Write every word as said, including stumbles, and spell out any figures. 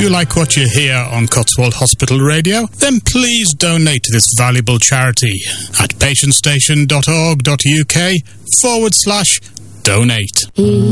you like what you hear on Cotswold Hospital Radio, then please donate to this valuable charity at patientstation.org.uk forward slash donate.